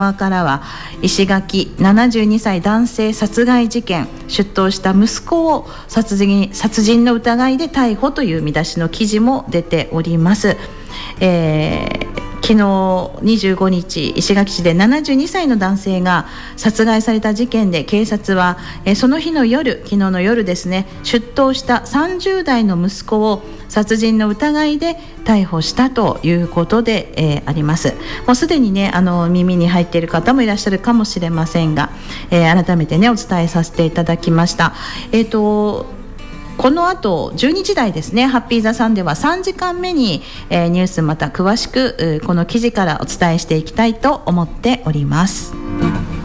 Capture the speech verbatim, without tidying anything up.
側からは石垣ななじゅうにさい男性殺害事件、出頭した息子を殺人、殺人の疑いで逮捕という見出しの記事も出ております。えー昨日にじゅうごにち、石垣市でななじゅうにさいの男性が殺害された事件で、警察はえその日の夜、昨日の夜ですね、出頭したさんじゅうだいの息子を殺人の疑いで逮捕したということで、えー、あります。もうすでにね、あの耳に入っている方もいらっしゃるかもしれませんが、えー、改めてねお伝えさせていただきました。えーとこの後じゅうにじ台ですね、ハッピーザさんではさんじかんめに、えー、ニュースまた詳しくこの記事からお伝えしていきたいと思っております。